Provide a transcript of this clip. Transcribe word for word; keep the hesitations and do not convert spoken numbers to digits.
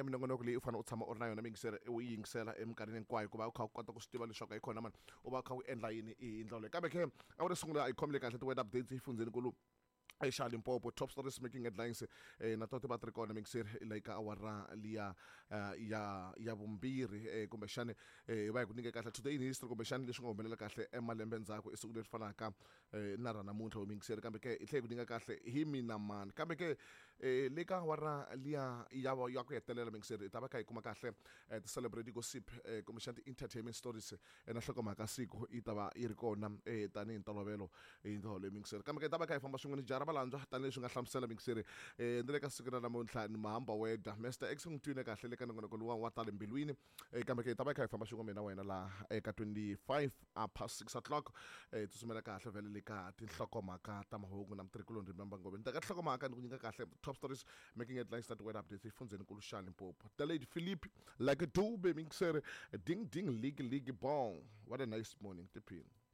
ya minongonoko leyi u fanele u tshama u ri na yona mingiseri u yingisela eminkarhini hinkwayo ku va u kha u kota ku swi tiva leswaku hi khona mani u va u kha u endla yini hi ndlela leyi kambe ke a wu ri sungula hi khomile kahle ti-word updates exifundzeninkulu Aisha Limpopo, top stories making headlines eh, na toti batri kona mingiseri like awara liya uh, ya ya vumbirhi eh, kumbe xani eh, va hi ku nyike kahle today in history kumbe xani leswi nga humelela kahle emalembe ndzhaku i siku leri fanaka eh, na ra namuntlha wa mingiseri kambe ke i tlhela hi ku nyika kahle hi mina mani kambe ke eh, le ka awara liya ya ya ku hetelela mingiseri i ta va kha hi kuma kahle eh, ti-celebrity gossip eh, kumbe xani ti-entertainment stories eh, na nhlokomhaka siku i ta va yi ri kona eh, tanihi ntolovelo hi ndhawu leyi mingiseri kambe ke i ta va kha hi famba swin'wana jara valandzwa tanihileswi nga hlamusela mingiseri eh ni le ka siku ra namuntlha ni mahamba weda Mister X n'wi twile kahle le ka nongonoko luwa wa tale mbilwini eh kambe ke ta va kha hi famba swin'we mina wena laha eka twenty-five past six o'clock eh tsumela kahle vele le ka tinhlokomhaka ta mahungu na mitirikulo ndzi remember ngobeni ta ka nhlokomhaka ni ku nyika kahle top stories making headlines that word updates ifundzeni nkulu Shani Limpopo the lady Philip like a dube mingiseri ding ding league league bong what a nice morning tiphini